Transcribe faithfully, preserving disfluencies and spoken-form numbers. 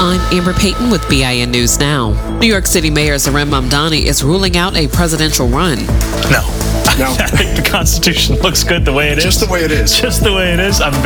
I'm Amber Payton with B I N News Now. New York City Mayor Zohran Mamdani is ruling out a presidential run. No. No. I think the Constitution looks good the way it is. Just the way it is. Just the way it is. I'm